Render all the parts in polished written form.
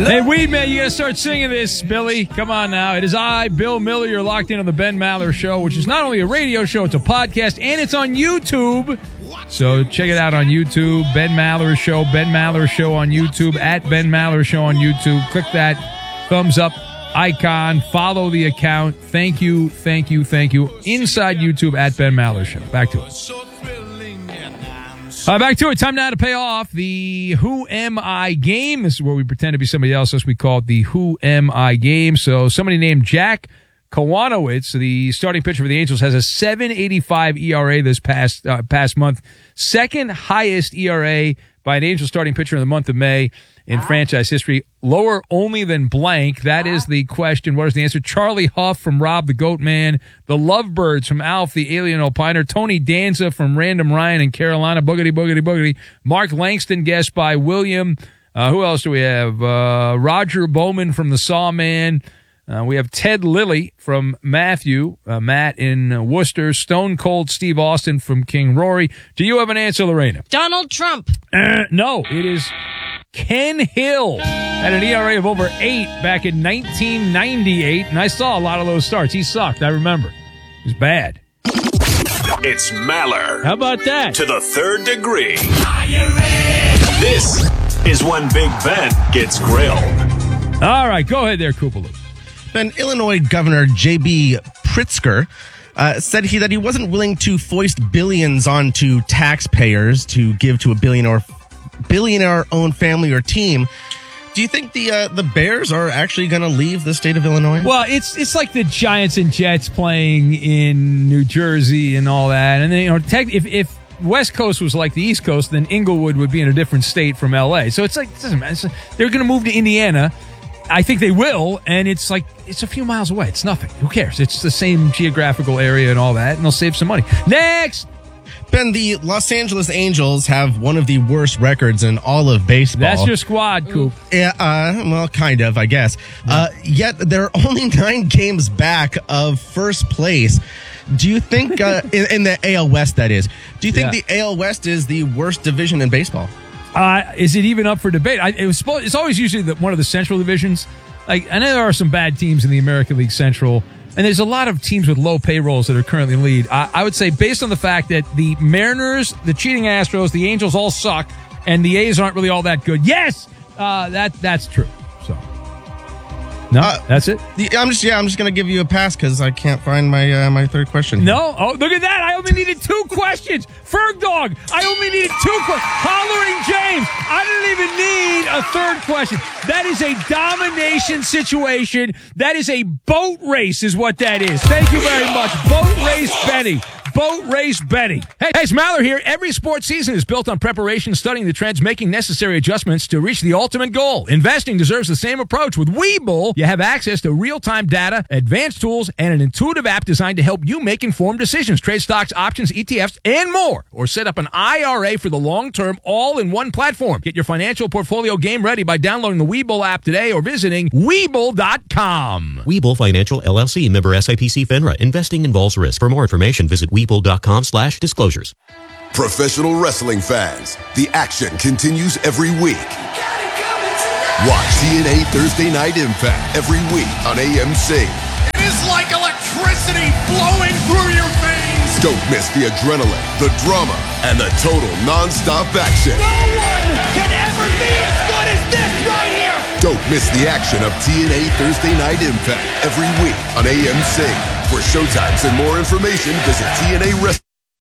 Hey, Weed Man, you got to start singing this, Billy. Come on now. It is I, Bill Miller. You're locked in on the Ben Maller Show, which is not only a radio show, it's a podcast, and it's on YouTube. So check it out on YouTube. Ben Maller Show, Ben Maller Show on YouTube, at Ben Maller Show on YouTube. Click that thumbs up icon. Follow the account. Thank you, thank you, thank you. Inside YouTube, at Ben Maller Show. Back to it. Back to it. Time now to pay off the Who Am I game. This is where we pretend to be somebody else. We call it the Who Am I game. So somebody named Jack Kawanowitz, the starting pitcher for the Angels, has a 7.85 ERA this past month. Second highest ERA by an Angels starting pitcher in the month of May in franchise history. Lower only than blank. That is the question. What is the answer? Charlie Huff from Rob the Goat Man. The Lovebirds from Alf the Alien Opiner. Tony Danza from Random Ryan in Carolina. Boogity, boogity, boogity. Mark Langston, guest by William. Who else do we have? Roger Bowman from the Sawman. We have Ted Lilly from Matthew, Matt in Worcester, Stone Cold Steve Austin from King Rory. Do you have an answer, Lorena? Donald Trump. No, it is Ken Hill. Had an ERA of over 8 back in 1998, and I saw a lot of those starts. He sucked, I remember. He was bad. It's Maller. How about that? To the third degree. This is when Big Ben gets grilled. All right, go ahead there, Koopaloo. Ben, Illinois Governor J.B. Pritzker said that he wasn't willing to foist billions onto taxpayers to give to a billionaire-owned family or team. Do you think the Bears are actually going to leave the state of Illinois? Well, it's like the Giants and Jets playing in New Jersey and all that. And then, if West Coast was like the East Coast, then Inglewood would be in a different state from L.A. So it's like, it doesn't matter. They're going to move to Indiana. I think they will, and it's a few miles away. It's nothing. Who cares? It's the same geographical area and all that, and they'll save some money. Next! Ben, the Los Angeles Angels have one of the worst records in all of baseball. That's your squad, Coop. Yeah, well, kind of, I guess. Yet they're only 9 games back of first place. Do you think, in the AL West, that is, do you think the AL West is the worst division in baseball? Is it even up for debate? It's always usually one of the Central divisions. Like, I know there are some bad teams in the American League Central, and there's a lot of teams with low payrolls that are currently in the lead. I would say, based on the fact that the Mariners, the cheating Astros, the Angels all suck, and the A's aren't really all that good. Yes, that's true. So, no, that's it. I'm just gonna give you a pass because I can't find my third question. No, oh, look at that! I only needed 2 questions. Ferg Dog, I only needed 2 questions. Hollering James, I didn't even need a third question. That is a domination situation. That is a boat race, is what that is. Thank you very much, Boat Race Benny. Boat Race Benny. Hey, it's Maller here. Every sports season is built on preparation, studying the trends, making necessary adjustments to reach the ultimate goal. Investing deserves the same approach. With Webull, you have access to real-time data, advanced tools, and an intuitive app designed to help you make informed decisions. Trade stocks, options, ETFs, and more. Or set up an IRA for the long term, all in one platform. Get your financial portfolio game ready by downloading the Webull app today or visiting Webull.com. Webull Financial LLC, member SIPC FINRA. Investing involves risk. For more information, visit Webull.com/disclosures. Professional wrestling fans, the action continues every week. Watch TNA Thursday Night Impact every week on AMC. It is like electricity flowing through your veins. Don't miss the adrenaline, the drama, and the total non-stop action. No one can ever be as good as this right here. Don't miss the action of TNA Thursday Night Impact every week on AMC. For showtimes and more information, visit TNA Wrestling.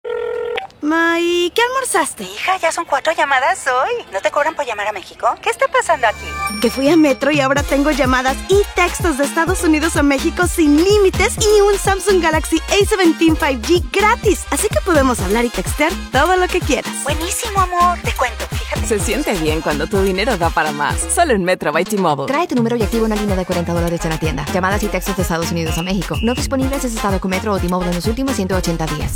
Ma, ¿y qué almorzaste? Hija, ya son 4 llamadas hoy. ¿No te cobran por llamar a México? ¿Qué está pasando aquí? Que fui a Metro y ahora tengo llamadas y textos de Estados Unidos a México sin límites y un Samsung Galaxy A17 5G gratis. Así que podemos hablar y textear todo lo que quieras. Buenísimo, amor. Te cuento, fíjate. Se siente bien cuando tu dinero da para más. Solo en Metro by T-Mobile. Trae tu número y activa una línea de $40 en la tienda. Llamadas y textos de Estados Unidos a México. No disponibles en estado con Metro o T-Mobile en los últimos 180 días.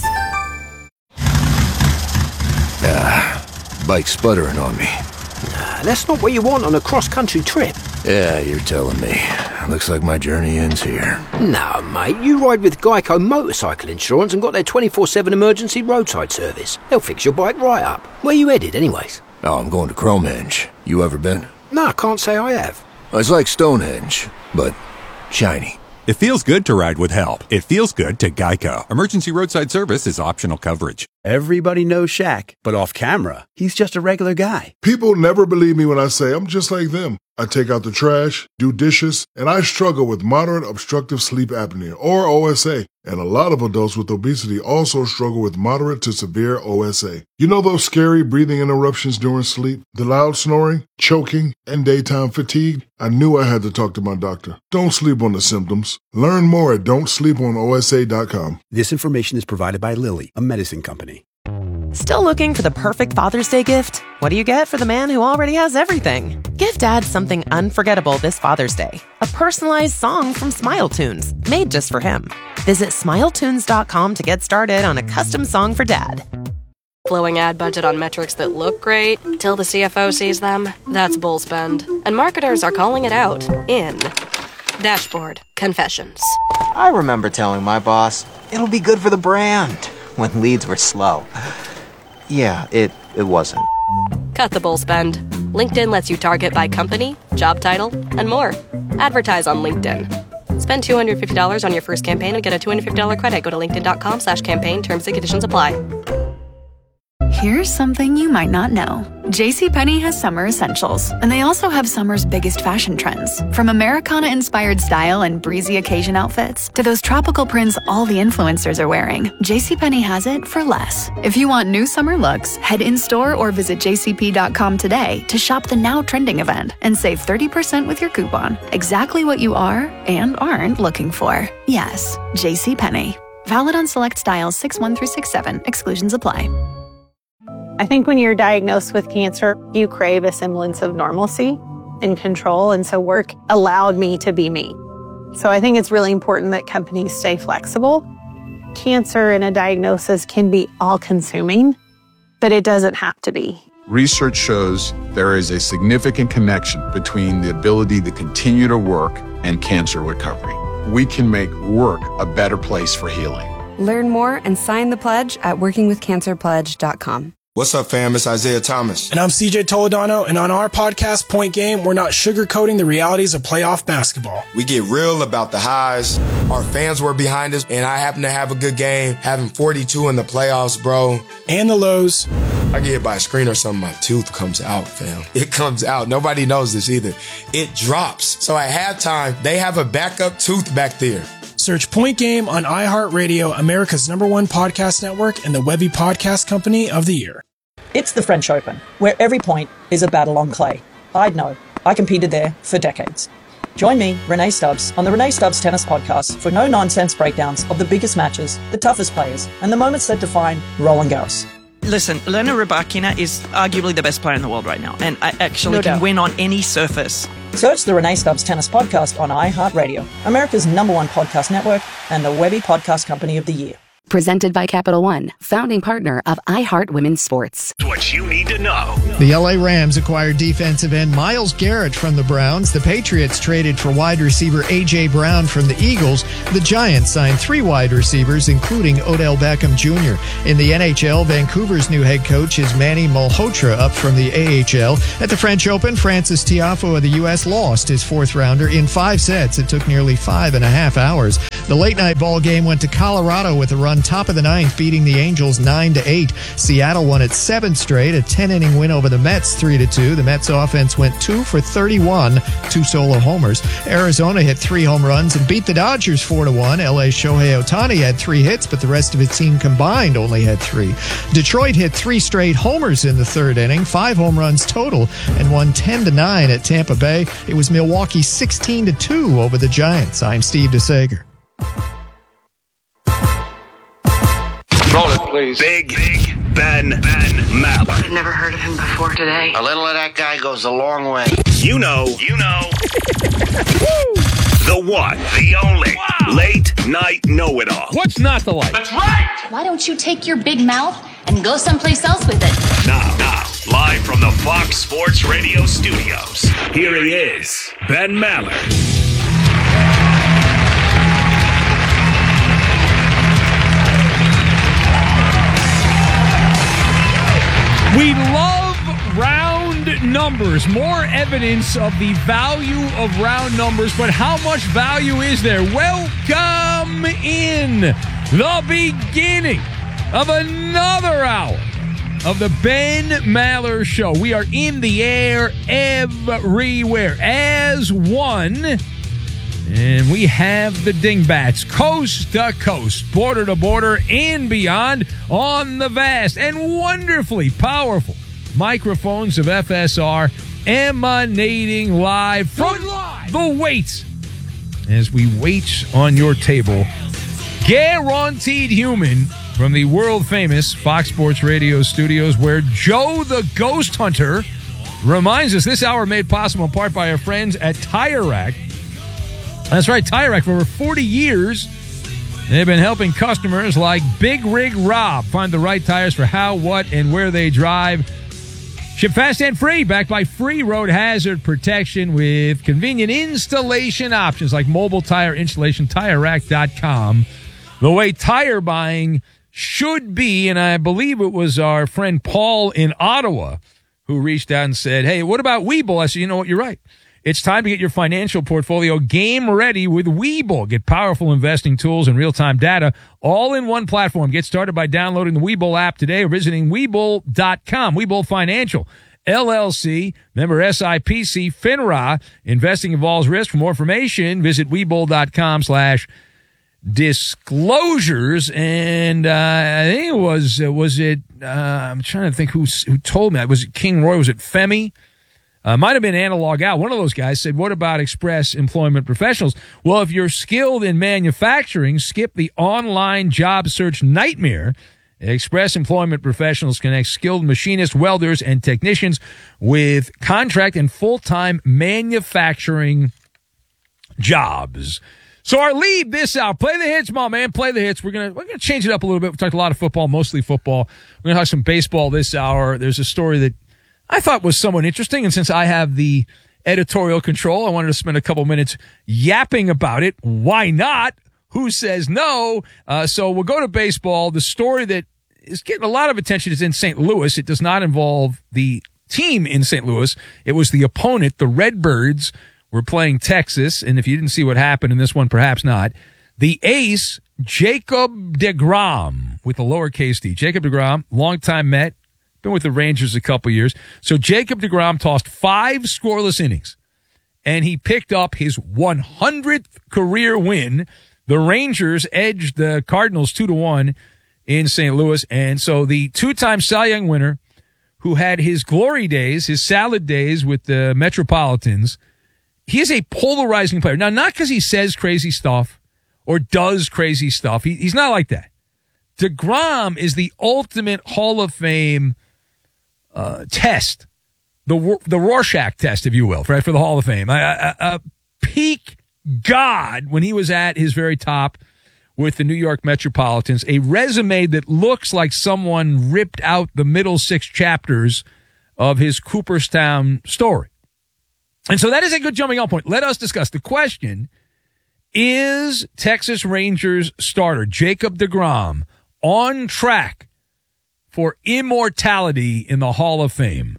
Bike's sputtering on me. That's not what you want on a cross-country trip. Yeah, you're telling me. Looks like my journey ends here. No, mate, you ride with Geico Motorcycle Insurance and got their 24/7 emergency roadside service. They'll fix your bike right up. Where you headed, anyways? Oh, I'm going to Chromehenge. You ever been? No, I can't say I have. It's like Stonehenge, but shiny. It feels good to ride with help. It feels good to Geico. Emergency roadside service is optional coverage. Everybody knows Shaq, but off camera, he's just a regular guy. People never believe me when I say I'm just like them. I take out the trash, do dishes, and I struggle with moderate obstructive sleep apnea, or OSA. And a lot of adults with obesity also struggle with moderate to severe OSA. You know those scary breathing interruptions during sleep, the loud snoring, choking, and daytime fatigue? I knew I had to talk to my doctor. Don't sleep on the symptoms. Learn more at don'tsleeponosa.com. This information is provided by Lilly, a medicine company. Still looking for the perfect Father's Day gift? What do you get for the man who already has everything? Give Dad something unforgettable this Father's Day. A personalized song from Smile Tunes, made just for him. Visit SmileTunes.com to get started on a custom song for Dad. Blowing ad budget on metrics that look great till the CFO sees them? That's bull spend. And marketers are calling it out in Dashboard Confessions. I remember telling my boss, it'll be good for the brand, when leads were slow. Yeah, it wasn't. Cut the bull spend. LinkedIn lets you target by company, job title, and more. Advertise on LinkedIn. Spend $250 on your first campaign and get a $250 credit. Go to linkedin.com/campaign. Terms and conditions apply. Here's something you might not know. JCPenney has summer essentials, and they also have summer's biggest fashion trends. From Americana-inspired style and breezy occasion outfits to those tropical prints all the influencers are wearing, JCPenney has it for less. If you want new summer looks, head in-store or visit jcp.com today to shop the now trending event and save 30% with your coupon. Exactly what you are and aren't looking for. Yes, JCPenney. Valid on select styles 6-1 through 6-7. Exclusions apply. I think when you're diagnosed with cancer, you crave a semblance of normalcy and control. And so work allowed me to be me. So I think it's really important that companies stay flexible. Cancer and a diagnosis can be all-consuming, but it doesn't have to be. Research shows there is a significant connection between the ability to continue to work and cancer recovery. We can make work a better place for healing. Learn more and sign the pledge at workingwithcancerpledge.com. What's up, fam? It's Isaiah Thomas. And I'm CJ Toledano, and on our podcast, Point Game, we're not sugarcoating the realities of playoff basketball. We get real about the highs. Our fans were behind us, and I happen to have a good game, having 42 in the playoffs, bro. And the lows. I get hit by a screen or something, my tooth comes out, fam. It comes out. Nobody knows this either. It drops. So at halftime, they have a backup tooth back there. Search Point Game on iHeartRadio, America's #1 podcast network, and the Webby Podcast Company of the Year. It's the French Open, where every point is a battle on clay. I'd know. I competed there for decades. Join me, Renee Stubbs, on the Renee Stubbs Tennis Podcast for no-nonsense breakdowns of the biggest matches, the toughest players, and the moments that define Roland Garros. Listen, Elena Rybakina is arguably the best player in the world right now, and I actually can win on any surface. Search the Renee Stubbs Tennis Podcast on iHeartRadio, America's #1 podcast network, and the Webby Podcast Company of the Year. Presented by Capital One, founding partner of iHeart Women's Sports. What you need to know. The LA Rams acquired defensive end Myles Garrett from the Browns. The Patriots traded for wide receiver A.J. Brown from the Eagles. The Giants signed 3 wide receivers, including Odell Beckham Jr. In the NHL, Vancouver's new head coach is Manny Malhotra, up from the AHL. At the French Open, Francis Tiafoe of the U.S. lost his 4th rounder in 5 sets. It took nearly 5.5 hours. The late-night ball game went to Colorado with a run top of the 9th, beating the Angels 9-8. Seattle won its 7th straight, a 10-inning win over the Mets 3-2. The Mets offense went 2 for 31, 2 solo homers. Arizona hit 3 home runs and beat the Dodgers 4-1. LA's Shohei Ohtani had 3 hits, but the rest of his team combined only had 3. Detroit hit 3 straight homers in the 3rd inning, 5 home runs total, and won 10-9 at Tampa Bay. It was Milwaukee 16-2 over the Giants. I'm Steve DeSager. Roll it, please. Big Ben Maller. I've never heard of him before today. A little of that guy goes a long way. You know. The one, the only, late night know-it-all. What's not the like? That's right! Why don't you take your big mouth and go someplace else with it? Now, live from the Fox Sports Radio studios, here he is, Ben Maller. We love round numbers, more evidence of the value of round numbers, but how much value is there? Welcome in the beginning of another hour of the Ben Maller Show. We are in the air everywhere as one, and we have the Dingbats coast to coast, border to border, and beyond on the vast and wonderfully powerful microphones of FSR emanating live from the weights as we wait on your table. Guaranteed Human from the world-famous Fox Sports Radio studios, where Joe the Ghost Hunter reminds us this hour made possible in part by our friends at Tire Rack. That's right, Tire Rack. For over 40 years, they've been helping customers like Big Rig Rob find the right tires for how, what, and where they drive. Ship fast and free, backed by free road hazard protection with convenient installation options like mobile tire installation, TireRack.com. The way tire buying should be, and I believe it was our friend Paul in Ottawa who reached out and said, hey, what about Webull? I said, you know what, you're right. It's time to get your financial portfolio game ready with Webull. Get powerful investing tools and real-time data all in one platform. Get started by downloading the Webull app today or visiting Webull.com. Webull Financial, LLC, member SIPC, FINRA. Investing involves risk. For more information, visit Webull.com/disclosures. And I think it was I'm trying to think who told me. Was it King Roy? Was it Femi? Might have been Analog Al. One of those guys said, what about Express Employment Professionals? Well, if you're skilled in manufacturing, skip the online job search nightmare. Express Employment Professionals connect skilled machinists, welders, and technicians with contract and full-time manufacturing jobs. So our lead this hour, play the hits, my man, play the hits. We're gonna change it up a little bit. We talked a lot of football, mostly football. We're gonna talk some baseball this hour. There's a story that I thought was somewhat interesting, and since I have the editorial control, I wanted to spend a couple minutes yapping about it. Why not? Who says no? So we'll go to baseball. The story that is getting a lot of attention is in St. Louis. It does not involve the team in St. Louis. It was the opponent. The Redbirds were playing Texas, and if you didn't see what happened in this one, perhaps not. The ace, Jacob deGrom, with a lowercase d. Jacob deGrom, longtime Met. Been with the Rangers a couple years. So Jacob deGrom tossed 5 scoreless innings, and he picked up his 100th career win. The Rangers edged the Cardinals 2-1 in St. Louis. And so the 2-time Cy Young winner, who had his glory days, his salad days with the Metropolitans, he is a polarizing player. Now, not because he says crazy stuff or does crazy stuff. He's not like that. deGrom is the ultimate Hall of Fame test, the Rorschach test, if you will, right, for the Hall of Fame. A peak god when he was at his very top with the New York Metropolitans, a resume that looks like someone ripped out the middle 6 chapters of his Cooperstown story. And so that is a good jumping off point. Let us discuss the question: is Texas Rangers starter Jacob deGrom on track for immortality in the Hall of Fame?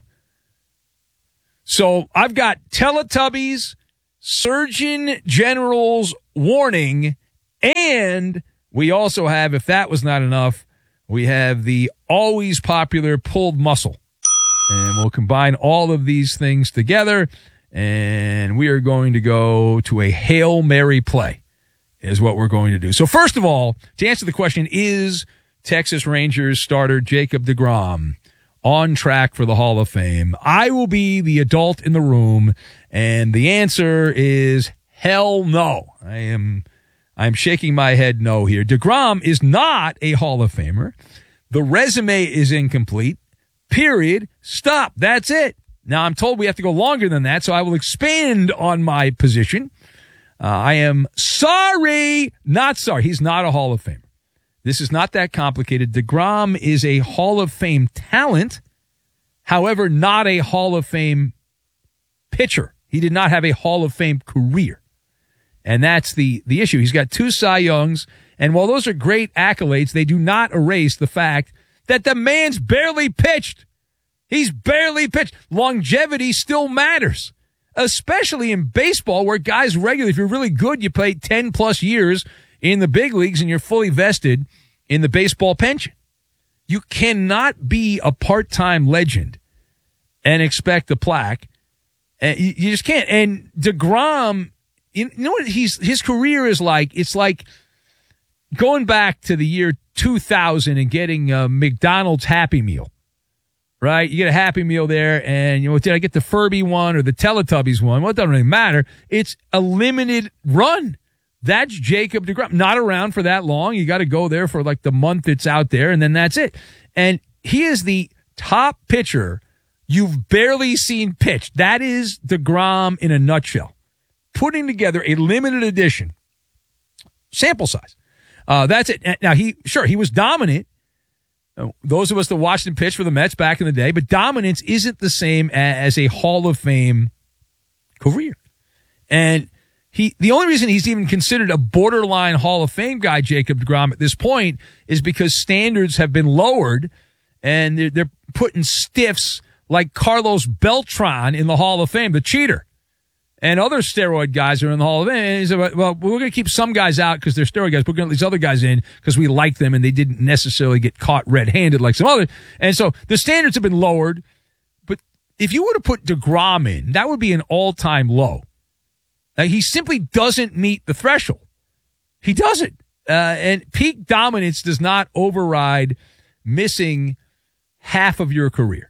So I've got Teletubbies, Surgeon General's warning, and we also have, if that was not enough, we have the always popular pulled muscle. And we'll combine all of these things together, and we are going to go to a Hail Mary play is what we're going to do. So first of all, to answer the question, is Texas Rangers starter Jacob deGrom on track for the Hall of Fame? I will be the adult in the room, and the answer is hell no. I'm shaking my head no here. deGrom is not a Hall of Famer. The resume is incomplete. Period. Stop. That's it. Now, I'm told we have to go longer than that, so I will expand on my position. I am sorry, not sorry. He's not a Hall of Famer. This is not that complicated. deGrom is a Hall of Fame talent, however, not a Hall of Fame pitcher. He did not have a Hall of Fame career. And that's the issue. He's got 2 Cy Youngs, and while those are great accolades, they do not erase the fact that the man's barely pitched. He's barely pitched. Longevity still matters, especially in baseball where guys regularly, if you're really good, you play 10 plus years in the big leagues and you're fully vested in the baseball pension. You cannot be a part-time legend and expect a plaque. You just can't. And DeGrom, you know what his career is like? It's like going back to the year 2000 and getting a McDonald's Happy Meal, right? You get a Happy Meal there, and did I get the Furby one or the Teletubbies one? Well, it doesn't really matter. It's a limited run. That's Jacob DeGrom. Not around for that long. You got to go there for like the month it's out there, and then that's it. And he is the top pitcher you've barely seen pitch. That is DeGrom in a nutshell. Putting together a limited edition sample size. That's it. Now, he was dominant. Those of us that watched him pitch for the Mets back in the day, but dominance isn't the same as a Hall of Fame career. And the only reason he's even considered a borderline Hall of Fame guy, Jacob DeGrom, at this point is because standards have been lowered and they're putting stiffs like Carlos Beltran in the Hall of Fame, the cheater. And other steroid guys are in the Hall of Fame. And he said, well, we're going to keep some guys out because they're steroid guys. We're going to let these other guys in because we like them and they didn't necessarily get caught red-handed like some others. And so the standards have been lowered. But if you were to put DeGrom in, that would be an all-time low. He simply doesn't meet the threshold. He doesn't. And peak dominance does not override missing half of your career.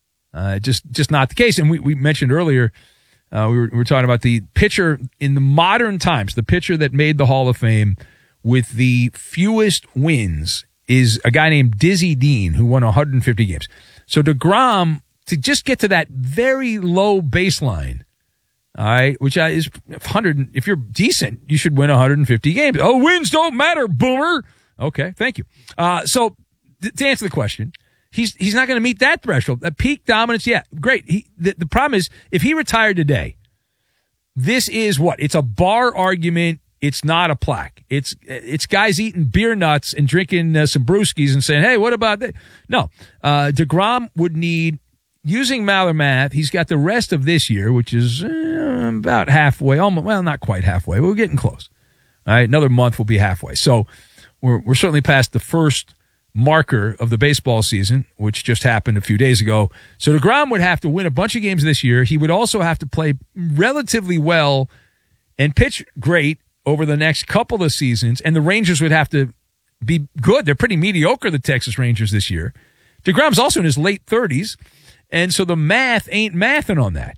Just not the case. And we mentioned earlier, we were talking about the pitcher in the modern times, the pitcher that made the Hall of Fame with the fewest wins is a guy named Dizzy Dean, who won 150 games. So DeGrom, to just get to that very low baseline, all right, which is 100. If you're decent, you should win 150 games. Oh, wins don't matter, boomer. Okay, thank you. So to answer the question, he's not going to meet that threshold. Peak dominance, yeah, great. The problem is, if he retired today, this is what? It's a bar argument. It's not a plaque. It's guys eating beer nuts and drinking some brewskis and saying, hey, what about that? No, DeGrom would need, using Maller math, he's got the rest of this year, which is about halfway, almost, well, not quite halfway. We're getting close. All right, another month will be halfway. So we're certainly past the first marker of the baseball season, which just happened a few days ago. So DeGrom would have to win a bunch of games this year. He would also have to play relatively well and pitch great over the next couple of seasons, and the Rangers would have to be good. They're pretty mediocre, the Texas Rangers, this year. DeGrom's also in his late 30s, and so the math ain't mathing on that.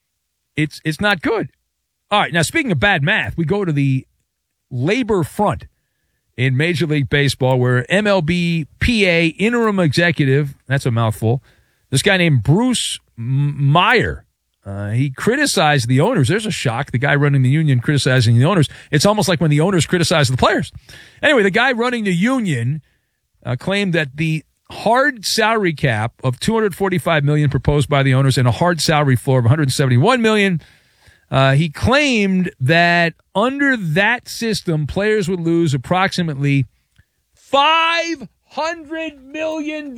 It's not good. All right, now speaking of bad math, we go to the labor front in Major League Baseball, where MLB PA interim executive, that's a mouthful, this guy named Bruce Meyer, he criticized the owners. There's a shock. The guy running the union criticizing the owners. It's almost like when the owners criticize the players. Anyway, the guy running the union claimed that the hard salary cap of $245 million proposed by the owners and a hard salary floor of $171 million. He claimed that under that system, players would lose approximately $500 million.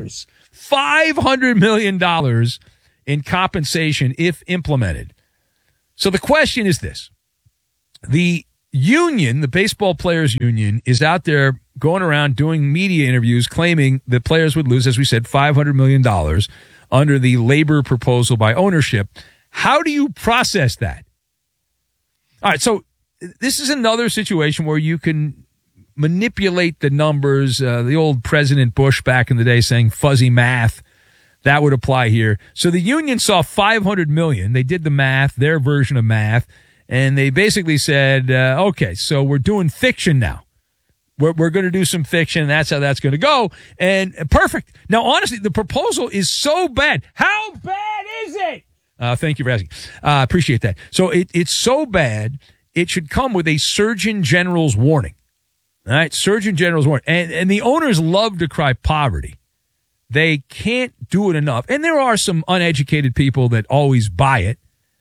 $500 million in compensation if implemented. So the question is this. The union, the baseball players union, is out there going around doing media interviews claiming that players would lose, as we said, $500 million under the labor proposal by ownership. How do you process that? All right, so this is another situation where you can manipulate the numbers. The old President Bush back in the day saying fuzzy math, that would apply here. So the union saw $500 million. They did the math, their version of math, and they basically said, okay, so we're doing fiction now. We're going to do some fiction. That's how that's going to go. And perfect. Now, honestly, the proposal is so bad. How bad is it? Thank you for asking. Appreciate that. So it's so bad, it should come with a Surgeon General's warning. All right, Surgeon General's warning. And the owners love to cry poverty. They can't do it enough. And there are some uneducated people that always buy it.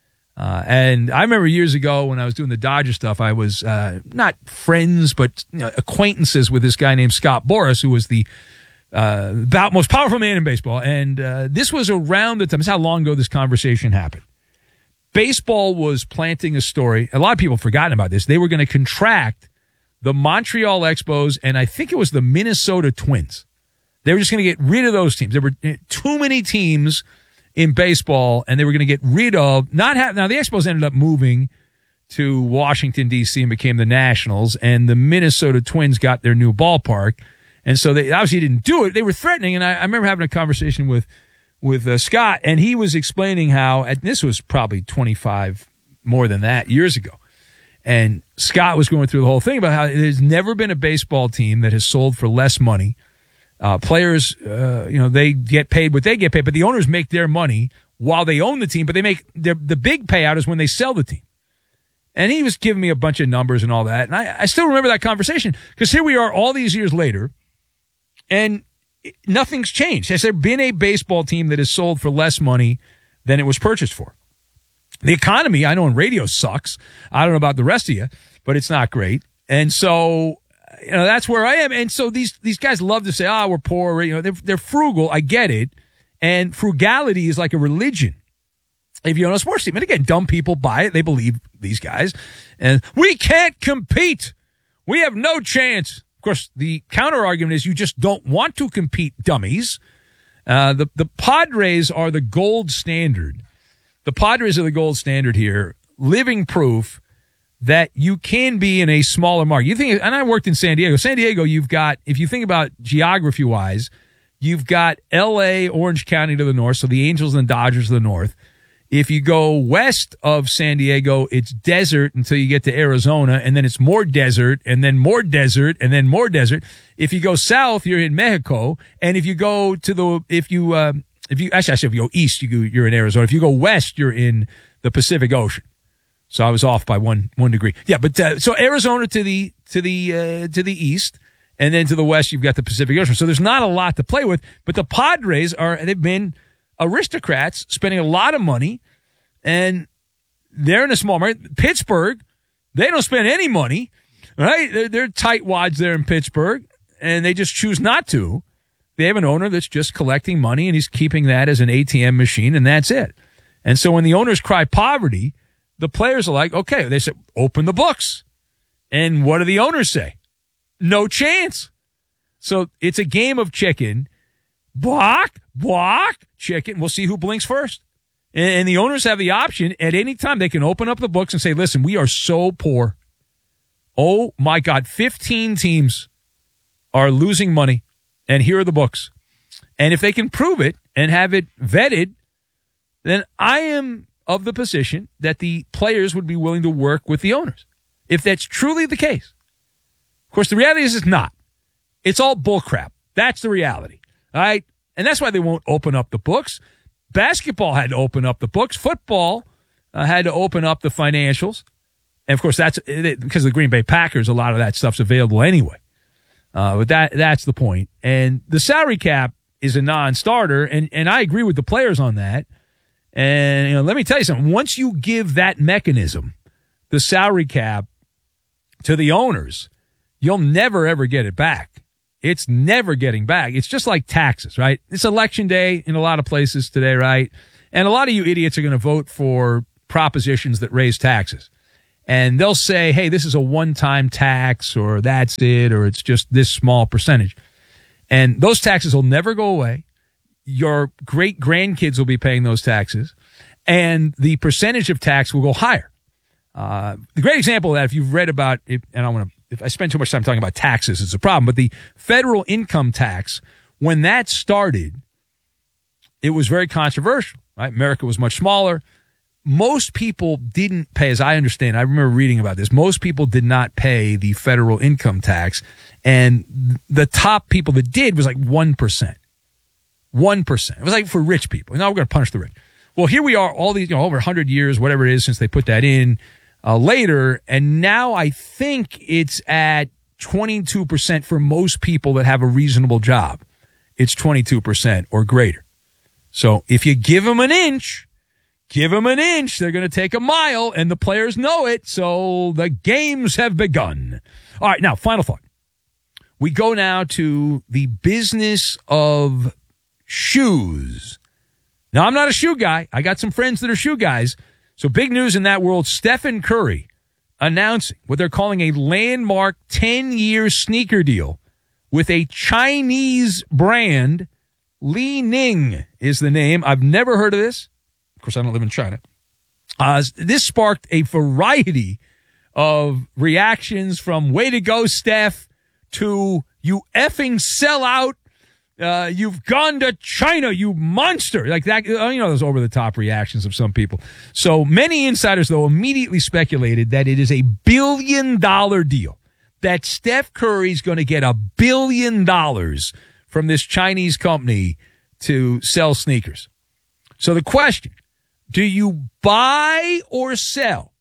And I remember years ago when I was doing the Dodger stuff, I was not friends, but acquaintances with this guy named Scott Boras, who was the about most powerful man in baseball. And this was around the time. This is how long ago this conversation happened. Baseball was planting a story. A lot of people have forgotten about this. They were going to contract the Montreal Expos, and I think it was the Minnesota Twins. They were just going to get rid of those teams. There were too many teams in baseball, and they were going to get rid of now the Expos ended up moving to Washington, D.C. and became the Nationals, and the Minnesota Twins got their new ballpark. And so they obviously didn't do it. They were threatening, and I remember having a conversation with Scott, and he was explaining how, and this was probably 25, more than that, years ago. And Scott was going through the whole thing about how there's never been a baseball team that has sold for less money. Players, they get paid what they get paid, but the owners make their money while they own the team, but they make the big payout is when they sell the team. And he was giving me a bunch of numbers and all that. And I still remember that conversation because here we are all these years later, and nothing's changed. Has there been a baseball team that has sold for less money than it was purchased for? The economy, I know in radio sucks. I don't know about the rest of you, but it's not great. And so, that's where I am. And so these guys love to say, we're poor. They're frugal. I get it. And frugality is like a religion. If you own a sports team, and again, dumb people buy it. They believe these guys. And we can't compete. We have no chance. Of course, the counter argument is you just don't want to compete, dummies. The Padres are the gold standard. The Padres are the gold standard here. Living proof that you can be in a smaller market. You think, and I worked in San Diego. San Diego, you've got, if you think about geography-wise, you've got L.A., Orange County to the north, so the Angels and Dodgers to the north. If you go west of San Diego, it's desert until you get to Arizona, and then it's more desert, and then more desert, and then more desert. If you go south, you're in Mexico, and if you go to if you go east, you're in Arizona. If you go west, you're in the Pacific Ocean. So I was off by one degree. Yeah, but so Arizona to the east, and then to the west, you've got the Pacific Ocean. So there's not a lot to play with. But the Padres they've been aristocrats spending a lot of money, and they're in a small market. Pittsburgh, they don't spend any money, right? They're tightwads there in Pittsburgh, and they just choose not to. They have an owner that's just collecting money, and he's keeping that as an ATM machine, and that's it. And so when the owners cry poverty, the players are like, okay, they say, open the books. And what do the owners say? No chance. So it's a game of chicken. Block, chicken. We'll see who blinks first. And the owners have the option at any time. They can open up the books and say, listen, we are so poor. Oh, my God, 15 teams are losing money. And here are the books. And if they can prove it and have it vetted, then I am of the position that the players would be willing to work with the owners. If that's truly the case. Of course, the reality is it's not. It's all bullcrap. That's the reality. All right? And that's why they won't open up the books. Basketball had to open up the books. Football had to open up the financials. And, of course, that's because of the Green Bay Packers, a lot of that stuff's available anyway. But that's the point. And the salary cap is a non-starter, and I agree with the players on that. And let me tell you something. Once you give that mechanism, the salary cap, to the owners, you'll never, ever get it back. It's never getting back. It's just like taxes, right? It's election day in a lot of places today, right? And a lot of you idiots are going to vote for propositions that raise taxes. And they'll say, hey, this is a one-time tax, or that's it, or it's just this small percentage. And those taxes will never go away. Your great-grandkids will be paying those taxes, and the percentage of tax will go higher. The great example of that, if you've read about it, and if I spend too much time talking about taxes, it's a problem, but the federal income tax, when that started, it was very controversial, right? America was much smaller. Most people didn't pay, as I understand, I remember reading about this, most people did not pay the federal income tax, and the top people that did was like 1%. 1%. It was like for rich people. Now we're going to punish the rich. Well, here we are, all these, over 100 years, whatever it is, since they put that in later, and now I think it's at 22% for most people that have a reasonable job. It's 22% or greater. So if you give them an inch, they're going to take a mile, and the players know it, so the games have begun. All right, now, final thought. We go now to the business of shoes. Now, I'm not a shoe guy. I got some friends that are shoe guys. So big news in that world, Stephen Curry announcing what they're calling a landmark 10-year sneaker deal with a Chinese brand. Li Ning is the name. I've never heard of this. Of course, I don't live in China. This sparked a variety of reactions from way to go, Steph, to you effing sellout. You've gone to China, you monster. Like that, those over-the-top reactions of some people. So many insiders, though, immediately speculated that it is a $1 billion deal, that Steph Curry's going to get $1 billion from this Chinese company to sell sneakers. So the question, do you buy or sell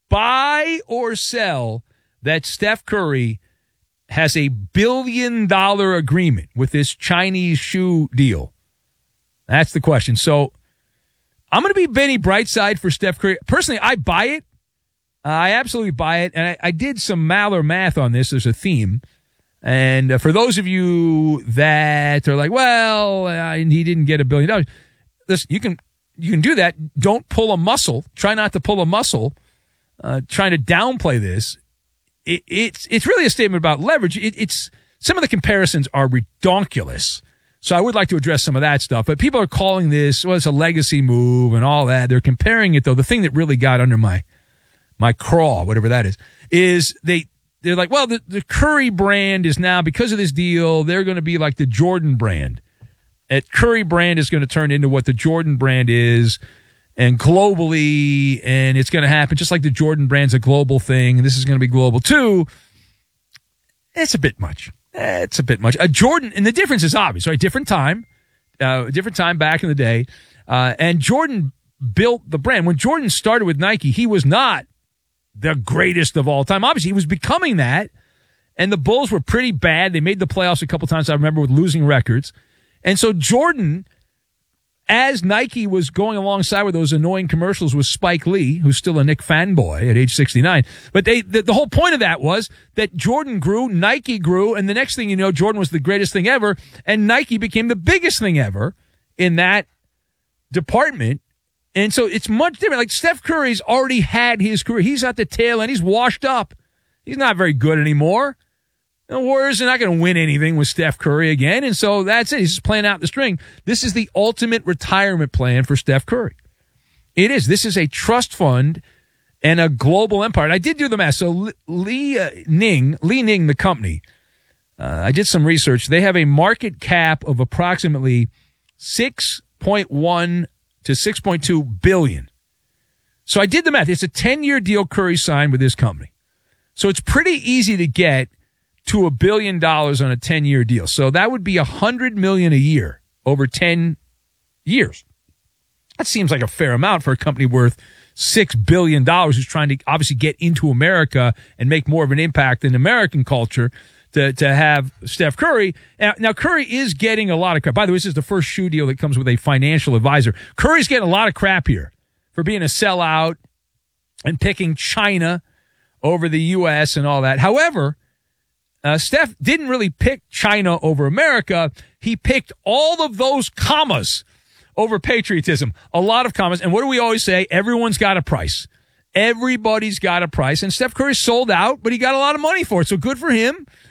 that Steph Curry has a $1 billion agreement with this Chinese shoe deal? That's the question. So I'm going to be Benny Brightside for Steph Curry. Personally, I buy it. I absolutely buy it. And I did some Maller math on this. There's a theme. And for those of you that are like, well, he didn't get $1 billion. Listen, you can do that. Don't pull a muscle. Try not to pull a muscle. Trying to downplay this. It's really a statement about leverage. It's some of the comparisons are redonkulous. So I would like to address some of that stuff. But people are calling this, well, it's a legacy move and all that. They're comparing it, though. The thing that really got under my craw, whatever that is they're like, well, the Curry brand is now, because of this deal, they're going to be like the Jordan brand. That Curry brand is going to turn into what the Jordan brand is, and globally, and it's going to happen just like the Jordan brand's a global thing, and this is going to be global too. It's a bit much. Jordan, and the difference is obvious, right? Different time back in the day, and Jordan built the brand. When Jordan started with Nike, he was not the greatest of all time. Obviously, he was becoming that, and the Bulls were pretty bad. They made the playoffs a couple times, I remember, with losing records. And so Jordan, as Nike was going alongside with those annoying commercials with Spike Lee, who's still a Knick fanboy at age 69, but the whole point of that was that Jordan grew, Nike grew, and the next thing you know, Jordan was the greatest thing ever, and Nike became the biggest thing ever in that department. And so it's much different. Like Steph Curry's already had his career. He's at the tail end. He's washed up. He's not very good anymore. The Warriors are not going to win anything with Steph Curry again. And so that's it. He's just playing out the string. This is the ultimate retirement plan for Steph Curry. It is. This is a trust fund and a global empire. And I did do the math. So Li Ning, the company, I did some research. They have a market cap of approximately 6.1 to 6.2 billion. So I did the math. It's a 10-year deal Curry signed with this company. So it's pretty easy to get to $1 billion on a 10-year deal. So that would be $100 million a year over 10 years. That seems like a fair amount for a company worth $6 billion who's trying to obviously get into America and make more of an impact in American culture to have Steph Curry. Now, Curry is getting a lot of crap. By the way, this is the first shoe deal that comes with a financial advisor. Curry's getting a lot of crap here for being a sellout and picking China over the U.S. and all that. However, Steph didn't really pick China over America. He picked all of those commas over patriotism. A lot of commas. And what do we always say? Everyone's got a price. Everybody's got a price. And Steph Curry sold out, but he got a lot of money for it. So good for him.